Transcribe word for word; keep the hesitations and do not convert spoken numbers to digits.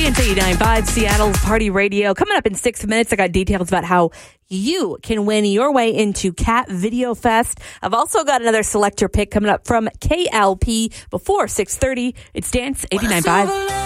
Dance eighty-nine point five, Seattle's Party Radio. Coming up in six minutes, I got details about how you can win your way into Cat Video Fest. I've also got another selector pick coming up from K L P before six thirty. It's Dance eighty-nine point five.